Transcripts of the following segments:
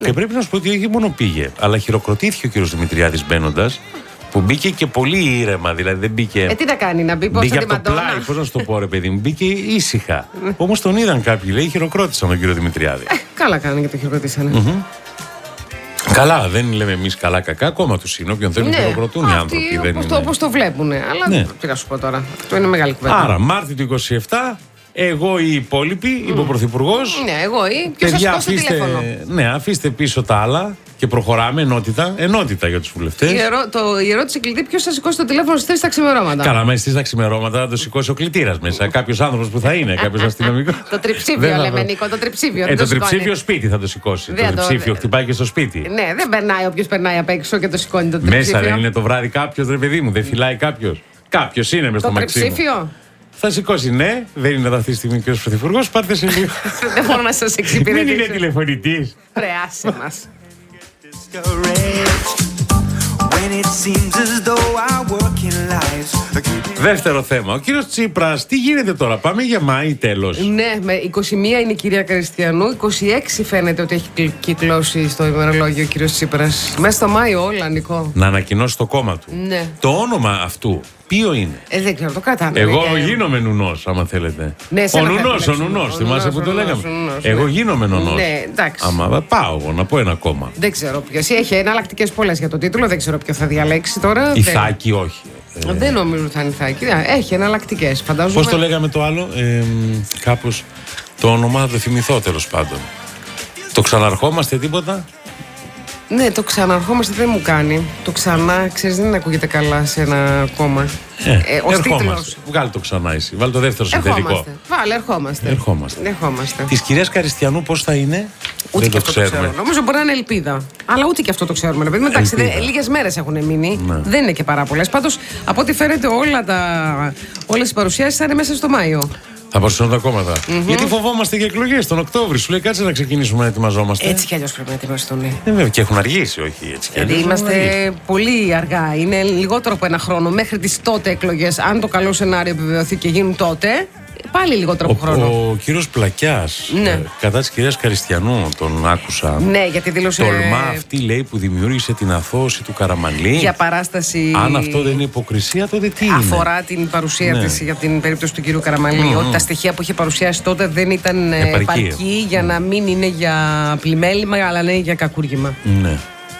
Και πρέπει να σου πω ότι όχι μόνο πήγε, αλλά χειροκροτήθηκε ο κύριος Δημητριάδης μπαίνοντας, που μπήκε και πολύ ήρεμα, δηλαδή δεν μπήκε. Τι να κάνει, να μπει πώς μπήκε θα από το πλάι, πώς να σου το πω, ρε παιδί μου, μπήκε ήσυχα. Όμως τον είδαν κάποιοι, λέει, χειροκρότησαν τον κύριο Δημητριάδη. Καλά κάνανε και το χειροκροτήσανε. Καλά, δεν λέμε εμείς καλά κακά, ακόμα τους είναι. Όποιον θέλουν χειροκροτούν οι άνθρωποι. Όπως το βλέπουν. Αλλά τι να σου πω τώρα. Αυτό είναι μεγάλη κουβέντα. Άρα, Μάρτι του 27. Εγώ ή οι υπόλοιποι, είπε ο Πρωθυπουργός. Ναι, εγώ ή. Και σας σηκώσω τηλέφωνο. Ναι, αφήστε πίσω τα άλλα και προχωράμε. Ενότητα για τους βουλευτές. Η ερώτηση κλειδί: ποιος θα σηκώσει το τηλέφωνο στις 3 τα ξημερώματα. Καλά, μέσα στις 3 τα ξημερώματα θα το σηκώσει ο κλητήρας μέσα. Κάποιος άνθρωπος που θα είναι, κάποιος αστυνομικός. Το τριψήφιο λέμε, Νίκο, το τριψήφιο. Το τριψήφιο σπίτι θα το σηκώσει. Το τριψήφιο χτυπάει και στο σπίτι. Ναι, δεν περνάει όποιος περνάει απ' έξω και το σηκώνει το τριψήφιο. Μέσα δεν είναι το βράδυ κάποιος, ρε παιδί μου, δεν φυλάει κάποιος. Κάποιος είναι μες στο Μαξίμου. Το τριψήφιο. Θα σηκώσει, ναι, δεν είναι εδώ αυτή τη στιγμή ο κ. Πρωθυπουργός. Πάρτε σε λίγο. Δεν μπορώ να σας εξυπηρετήσω. Μην είναι τηλεφωνητής. Ρε, άσε μας. Δεύτερο θέμα. Ο κύριος Τσίπρας, τι γίνεται τώρα, πάμε για Μάη τέλος. Ναι, με 21 είναι η κυρία Καριστιανού, 26 φαίνεται ότι έχει κυκλώσει στο ημερολόγιο ο κύριος Τσίπρας. Μέσα στο Μάιο όλα, Νικό. Να ανακοινώσει το κόμμα του. Ναι. Το όνομα αυτού, ποιο είναι? Δεν ξέρω, το κρατάμε. Εγώ γίνομαι νουνός, άμα θέλετε. Ναι, ο νουνός, θυμάσαι που το λέγαμε. Εγώ γίνομαι νουνός. Ναι, εντάξει. Άμα πάω εγώ να πω ένα κόμμα. Δεν ξέρω ποιος. Έχει εναλλακτικές πολλές για το τίτλο, δεν ξέρω ποιο θα διαλέξει τώρα. Ιθάκη, όχι. Δεν νομίζω ότι θα είναι Ιθάκη. Έχει εναλλακτικές, φαντάζομαι. Πώς το λέγαμε το άλλο, κάπως το όνομα θα το θυμηθώ τέλος πάντων. Το ξαναρχόμαστε τίποτα? Ναι, το ξαναρχόμαστε δεν μου κάνει. Το ξανά, ξέρεις, δεν ακούγεται καλά σε ένα κόμμα. Ερχόμαστε. Βγάλε το ξανά εσύ. Βάλε το δεύτερο συνθετικό. Βάλε, ερχόμαστε. Της κυρίας Καριστιανού πώς θα είναι? Ούτε δεν και το αυτό ξέρουμε. το ξέρω. Νομίζω μπορεί να είναι ελπίδα. Αλλά ούτε και αυτό το ξέρουμε. Εντάξει, λίγες μέρες έχουν μείνει. Ναι. Δεν είναι και πάρα πολλές. Πάντως, από ό,τι φαίνεται, όλες οι παρουσιάσεις θα είναι μέσα στο Μάιο. Θα παρουσιάσουν τα κόμματα. Γιατί φοβόμαστε για εκλογές τον Οκτώβρη. Σου λέει κάτσε να ξεκινήσουμε να ετοιμαζόμαστε. Έτσι κι αλλιώς πρέπει να ετοιμαστούν. Βέβαια, και έχουν αργήσει, όχι έτσι κι αλλιώς. Είμαστε πολύ αργά. Είναι λιγότερο από ένα χρόνο μέχρι τις τότε εκλογές. Αν το καλό σενάριο επιβεβαιωθεί και γίνουν τότε, πάλι λιγότερο από χρόνο. Ο κύριος Πλακιάς, κατά της κυρίας Καριστιανού, τον άκουσα. Ναι, γιατί δήλωσε. Τολμά αυτή, λέει, που δημιούργησε την αθώωση του Καραμανλή. Για παράσταση. Αν αυτό δεν είναι υποκρισία, τότε τι είναι? Αφορά την παρουσία της για την περίπτωση του κυρίου Καραμανλή. Ότι τα στοιχεία που είχε παρουσιάσει τότε δεν ήταν επαρκή για να μην είναι για πλημέλημα, αλλά να είναι για κακούργημα. Ναι.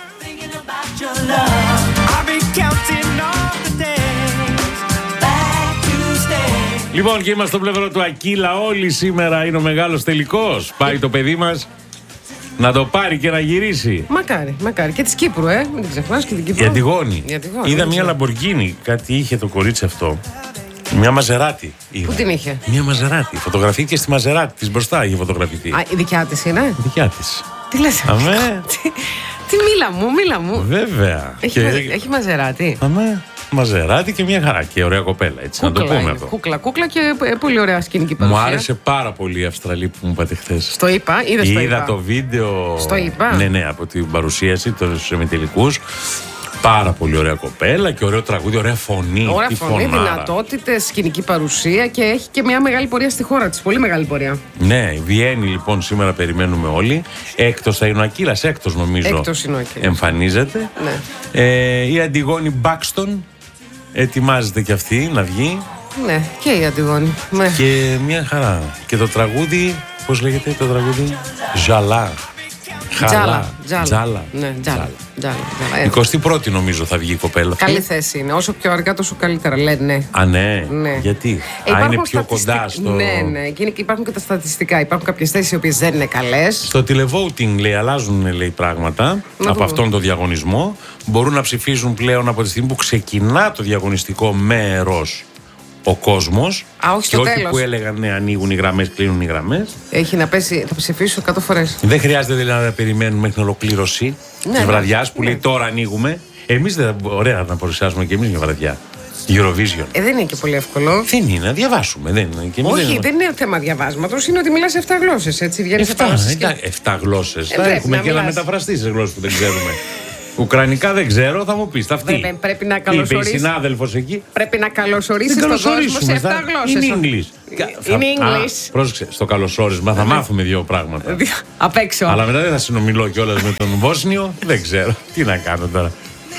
Λοιπόν, και είμαστε στο πλευρό του Ακύλα. Όλοι σήμερα είναι ο μεγάλος τελικός. Πάει το παιδί μας να το πάρει και να γυρίσει. Μακάρι. Και της Κύπρου, μην την ξεχνάς και την Κύπρου. Η Αντιγόνη. Είδα μια Λαμπορκίνη, κάτι είχε το κορίτσι αυτό. Μια Μαζεράτη. Πού την είχε? Μια Μαζεράτη. Φωτογραφήθηκε στη Μαζεράτη της μπροστά, είχε φωτογραφηθεί. Η δικιά της είναι? Η δικιά της. Τι λες? Αμέ. Τι μίλα μου. Βέβαια. Έχει Μαζεράτη. Αμέ. Μαζεράτη και μια χαρά και ωραία κοπέλα, έτσι να το πούμε αυτό. Κούκλα και πολύ ωραία σκηνική παρουσία. Μου άρεσε πάρα πολύ η Αυστραλή που μου είπατε χθες. Στο είπα, είδα το βίντεο. Στο είπα. Ναι, από την παρουσίαση, τους εμιτελικούς. Πάρα πολύ ωραία κοπέλα και ωραίο τραγούδι, ωραία φωνή. Ωραία φωνή, δυνατότητες, σκηνική παρουσία και έχει και μια μεγάλη πορεία στη χώρα της. Πολύ μεγάλη πορεία. Ναι, Βιέννη λοιπόν σήμερα περιμένουμε όλοι. Έκτος θα είναι ο Ακύλας, έκτος νομίζω. Έκτος είναι ο Ακύλας. Εμφανίζεται. Ναι. Η Αντιγόνη Μπάκστον ετοιμάζεται και αυτή να βγει. Ναι, και η Αντιγόνη. Ναι. Και μια χαρά. Και το τραγούδι, πώς λέγεται το τραγούδι? Ζαλά. Τζάλα. Ναι, Τζάλα. 21η νομίζω θα βγει η κοπέλα. Καλή θέση είναι. Όσο πιο αργά, τόσο καλύτερα. Λένε. Α, ναι. Γιατί? Είναι πιο κοντά στο. Ναι. Και υπάρχουν και τα στατιστικά. Υπάρχουν κάποιες θέσεις οι οποίες δεν είναι καλές. Στο τηλεβόουτινγκ, λέει, αλλάζουν, λέει, πράγματα από αυτόν τον διαγωνισμό. Μπορούν να ψηφίζουν πλέον από τη στιγμή που ξεκινά το διαγωνιστικό μέρος ο κόσμος. Όχι και όχι που έλεγαν ναι, ανοίγουν οι γραμμές, κλείνουν οι γραμμές. Έχει να πέσει, θα ψηφίσω 100 φορές. Δεν χρειάζεται δηλαδή να περιμένουμε μέχρι την ολοκλήρωση της βραδιάς που λέει τώρα ανοίγουμε. Εμείς δεν ωραία να παρουσιάσουμε και εμείς μια βραδιά. Eurovision. Δεν είναι και πολύ εύκολο. Δεν είναι, να διαβάσουμε. Δεν είναι. Και όχι, δεν είναι θέμα διαβάσματος. Είναι ότι μιλάς 7 γλώσσες. Έτσι βγαίνει σε παράσταση. 7 γλώσσες. Θα έχουμε και ένα μεταφραστή σε γλώσσες που δεν ξέρουμε. Ουκρανικά δεν ξέρω, θα μου πεις. Πρέπει να καλωσορίσεις. Είπε η συνάδελφος εκεί. Πρέπει να καλωσορίσεις τον κόσμο σε 7 γλώσσες. In English. Είναι English. Πρόσεξε, στο καλωσόρισμα θα μάθουμε δύο πράγματα. Απ' έξω. Αλλά μετά δεν θα συνομιλώ κιόλας με τον Βόσνιο. Δεν ξέρω. Τι να κάνω τώρα.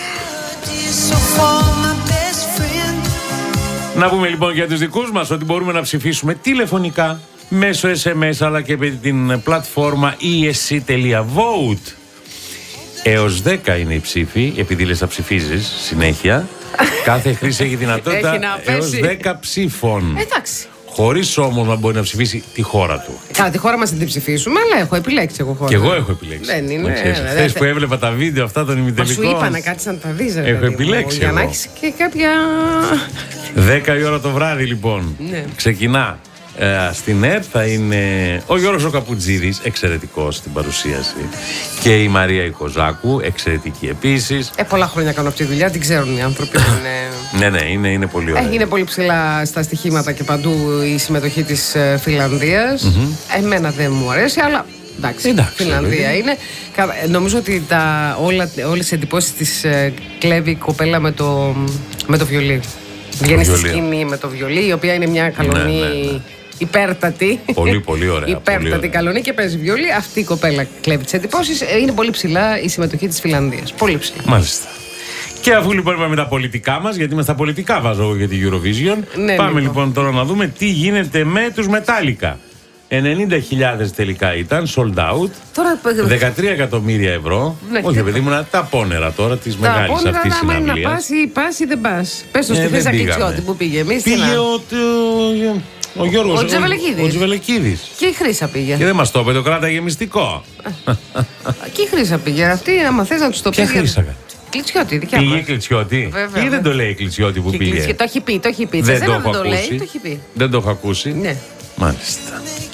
Να πούμε λοιπόν για τους δικούς μας ότι μπορούμε να ψηφίσουμε τηλεφωνικά, μέσω SMS, αλλά και με την πλατφόρμα esc.vote. Έως 10 είναι η ψήφη, επειδή λες θα ψηφίζεις συνέχεια. Κάθε χρήση έχει δυνατότητα έως 10 ψήφων. Εντάξει. Χωρίς όμως να μπορεί να ψηφίσει τη χώρα του. Καλά, τη χώρα μας δεν την ψηφίσουμε, αλλά έχω επιλέξει εγώ χώρα. Και εγώ έχω επιλέξει. Δεν είναι. Χθες που έβλεπα τα βίντεο αυτά των ημιτελικών. Σου είπα να κάτσεις να τα δεις. Έχω επιλέξει. Για να έχεις και κάποια. 10 η ώρα το βράδυ λοιπόν. Ναι. Ξεκινά. Στην ΕΡΤ θα είναι ο Γιώργος ο Καπουτζίδης, εξαιρετικός στην παρουσίαση, και η Μαρία Οικοζάκου, εξαιρετική επίσης. Πολλά χρόνια κάνω αυτή τη δουλειά, την ξέρουν οι άνθρωποι. Ναι, είναι πολύ ωραία. Είναι πολύ ψηλά στα στοιχήματα και παντού η συμμετοχή της Φιλανδίας. Εμένα δεν μου αρέσει, αλλά εντάξει, Φιλανδία είναι. Νομίζω ότι όλες οι εντυπώσεις της κλέβει η κοπέλα με το βιολί. Βγαίνει στη σκηνή με το βιολί, η οποία είναι μια καλονή υπέρτατη. Πολύ ωραία. Υπέρτατη καλονή και παίζει βιολί. Αυτή η κοπέλα κλέβει τις εντυπώσεις. Είναι πολύ ψηλά η συμμετοχή της Φιλανδίας. Πολύ ψηλά. Μάλιστα. Και αφού λοιπόν είπαμε τα πολιτικά μας, γιατί με στα πολιτικά βάζω εγώ για την Eurovision, πάμε λοιπόν τώρα να δούμε τι γίνεται με τους Metallica. 90.000 τελικά ήταν, sold out. Τώρα, 13 εκατομμύρια ευρώ. Όχι, παιδί μου, τα πόνερα τώρα τη μεγάλη αυτή συναυλία. Να πας ή δεν πας. Πες το στη Χρύσα Κλιτσιώτη που πήγε. Πήγε ο Γιώργος ο Τζιβελεκίδης. Και η Χρύσα πήγε. Και δεν μας το είπε, το κράταγε μυστικό. Και η Χρύσα πήγε. Αυτή, άμα θες να τους το πει. Ποια Χρύσα? Κλιτσιώτη, δικιά μας. Πήγε Κλιτσιώτη. Ή δεν το λέει η Κλιτσιώτη που πήγε? Το έχει πει. Δεν το έχω ακούσει. Δεν το έχω ακούσει. Ναι. Μάλιστα.